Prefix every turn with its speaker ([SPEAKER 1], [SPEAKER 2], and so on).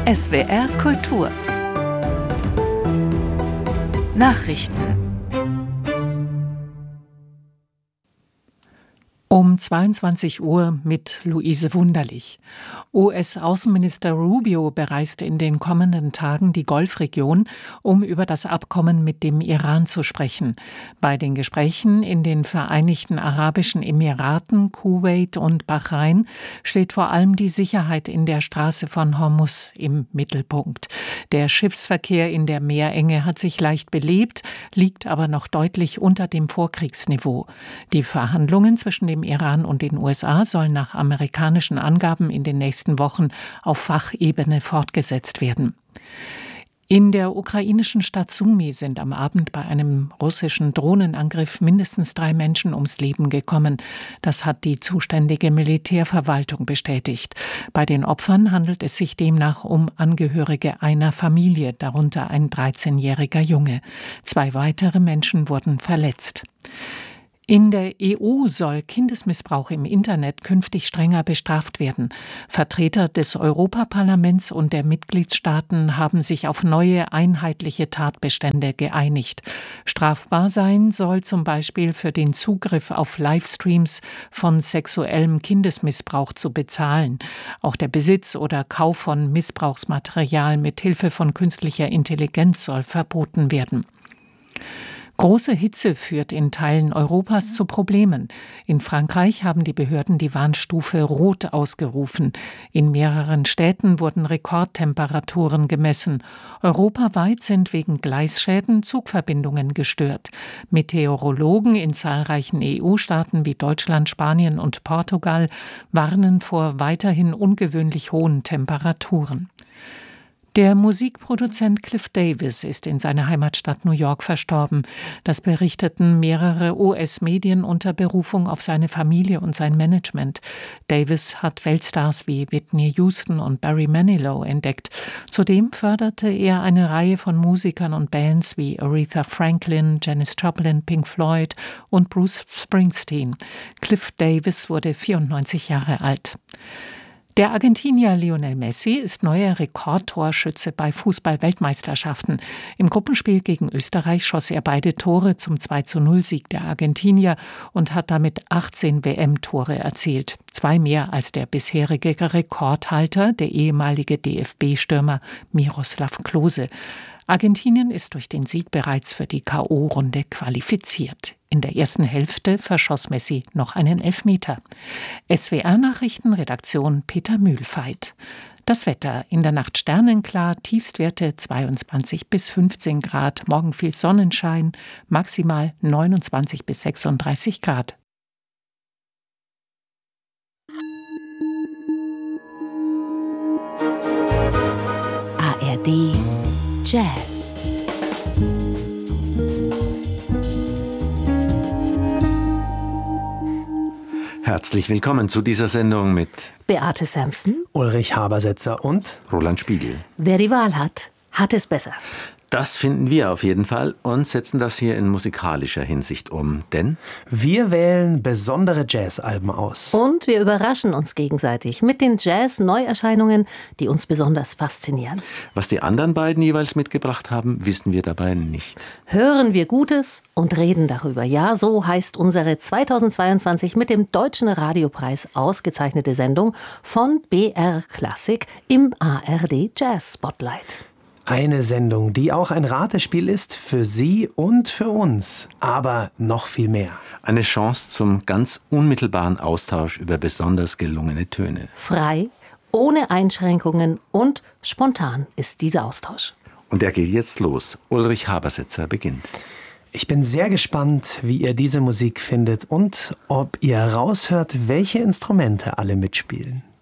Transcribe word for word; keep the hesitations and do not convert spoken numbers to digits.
[SPEAKER 1] S W R Kultur Nachrichten. Um zweiundzwanzig Uhr mit Luise Wunderlich. U S-Außenminister Rubio bereist in den kommenden Tagen die Golfregion, um über das Abkommen mit dem Iran zu sprechen. Bei den Gesprächen in den Vereinigten Arabischen Emiraten, Kuwait und Bahrain steht vor allem die Sicherheit in der Straße von Hormuz im Mittelpunkt. Der Schiffsverkehr in der Meerenge hat sich leicht belebt, liegt aber noch deutlich unter dem Vorkriegsniveau. Die Verhandlungen zwischen dem Iran und den U S A sollen nach amerikanischen Angaben in den nächsten Wochen auf Fachebene fortgesetzt werden. In der ukrainischen Stadt Sumy sind am Abend bei einem russischen Drohnenangriff mindestens drei Menschen ums Leben gekommen. Das hat die zuständige Militärverwaltung bestätigt. Bei den Opfern handelt es sich demnach um Angehörige einer Familie, darunter ein dreizehnjähriger Junge. Zwei weitere Menschen wurden verletzt. In der E U soll Kindesmissbrauch im Internet künftig strenger bestraft werden. Vertreter des Europaparlaments und der Mitgliedstaaten haben sich auf neue einheitliche Tatbestände geeinigt. Strafbar sein soll zum Beispiel für den Zugriff auf Livestreams von sexuellem Kindesmissbrauch zu bezahlen. Auch der Besitz oder Kauf von Missbrauchsmaterial mit Hilfe von künstlicher Intelligenz soll verboten werden. Große Hitze führt in Teilen Europas zu Problemen. In Frankreich haben die Behörden die Warnstufe Rot ausgerufen. In mehreren Städten wurden Rekordtemperaturen gemessen. Europaweit sind wegen Gleisschäden Zugverbindungen gestört. Meteorologen in zahlreichen E U-Staaten wie Deutschland, Spanien und Portugal warnen vor weiterhin ungewöhnlich hohen Temperaturen. Der Musikproduzent Cliff Davis ist in seiner Heimatstadt New York verstorben. Das berichteten mehrere U S-Medien unter Berufung auf seine Familie und sein Management. Davis hat Weltstars wie Whitney Houston und Barry Manilow entdeckt. Zudem förderte er eine Reihe von Musikern und Bands wie Aretha Franklin, Janis Joplin, Pink Floyd und Bruce Springsteen. Cliff Davis wurde vierundneunzig Jahre alt. Der Argentinier Lionel Messi ist neuer Rekordtorschütze bei Fußball-Weltmeisterschaften. Im Gruppenspiel gegen Österreich schoss er beide Tore zum zwei zu null Sieg der Argentinier und hat damit achtzehn W M-Tore erzielt. Zwei mehr als der bisherige Rekordhalter, der ehemalige D F B-Stürmer Miroslav Klose. Argentinien ist durch den Sieg bereits für die K O-Runde qualifiziert. In der ersten Hälfte verschoss Messi noch einen Elfmeter. S W R-Nachrichten, Redaktion Peter Mühlfeit. Das Wetter: in der Nacht sternenklar, Tiefstwerte zweiundzwanzig bis fünfzehn Grad, morgen viel Sonnenschein, maximal neunundzwanzig bis sechsunddreißig Grad.
[SPEAKER 2] A R D Jazz.
[SPEAKER 3] Herzlich willkommen zu dieser Sendung mit
[SPEAKER 2] Beate Sampson,
[SPEAKER 4] Ulrich Habersetzer und
[SPEAKER 3] Roland Spiegel.
[SPEAKER 2] Wer die Wahl hat, hat es besser.
[SPEAKER 3] Das finden wir auf jeden Fall und setzen das hier in musikalischer Hinsicht um, denn
[SPEAKER 4] wir wählen besondere Jazzalben aus.
[SPEAKER 2] Und wir überraschen uns gegenseitig mit den Jazz-Neuerscheinungen, die uns besonders faszinieren.
[SPEAKER 3] Was die anderen beiden jeweils mitgebracht haben, wissen wir dabei nicht.
[SPEAKER 2] Hören wir Gutes und reden darüber. Ja, so heißt unsere zweitausendzweiundzwanzig mit dem Deutschen Radiopreis ausgezeichnete Sendung von B R Klassik im A R D Jazz Spotlight.
[SPEAKER 4] Eine Sendung, die auch ein Ratespiel ist für Sie und für uns, aber noch viel mehr.
[SPEAKER 3] Eine Chance zum ganz unmittelbaren Austausch über besonders gelungene Töne.
[SPEAKER 2] Frei, ohne Einschränkungen und spontan ist dieser Austausch.
[SPEAKER 3] Und er geht jetzt los. Ulrich Habersetzer beginnt.
[SPEAKER 4] Ich bin sehr gespannt, wie ihr diese Musik findet und ob ihr raushört, welche Instrumente alle mitspielen.